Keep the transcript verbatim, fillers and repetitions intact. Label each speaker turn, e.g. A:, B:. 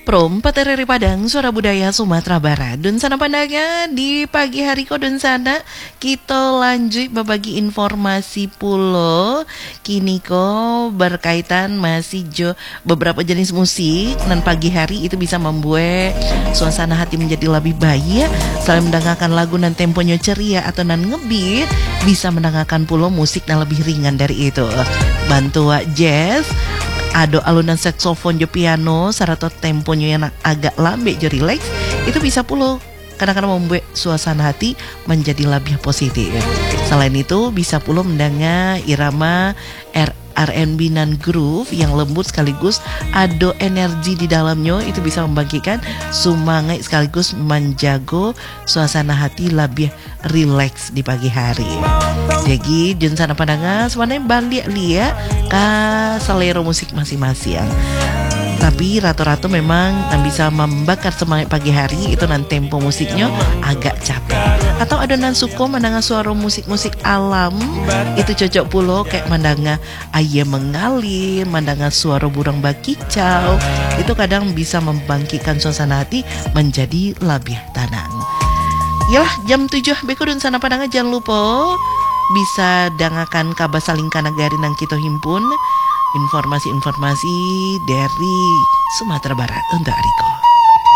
A: Prom Patereri Padang, Suara Budaya Sumatera Barat. Dun sana pandangnya di pagi hari ko dun sana kita lanjut berbagi informasi pulo. Kini ko berkaitan masih jo beberapa jenis musik dan pagi hari itu bisa membuat suasana hati menjadi lebih baik. Selain mendengarkan lagu dan temponya ceria atau nan ngebeat, bisa mendengarkan pulo musik yang lebih ringan dari itu. Bantu jazz, ado alunan saksofon jo piano serta temponya yang agak lambe jo relax, itu bisa pula kadang-kadang membuat suasana hati menjadi lebih positif. Selain itu bisa pula mendengar irama R and B dan groove yang lembut sekaligus ado energi di dalamnya, itu bisa membagikan semangat sekaligus menjaga suasana hati lebih relax di pagi hari. Jadi jun sana pandangan sebenarnya balik lihat ke selera musik masing-masing. Tapi rata-rata memang yang bisa membakar semangat pagi hari itu nan tempo musiknya agak capek. Atau ada nan suka mendengar suara musik-musik alam, itu cocok pulo kayak mendengar ayam mengalir, mendengar suara burung bakicau. Itu kadang bisa membangkitkan suasana hati menjadi lebih tenang. Yalah jam tujuh beko dan sana pandangan, jangan lupa bisa dengarkan kabar saling kanagari nang kita himpun informasi-informasi dari Sumatera Barat untuk Ariko.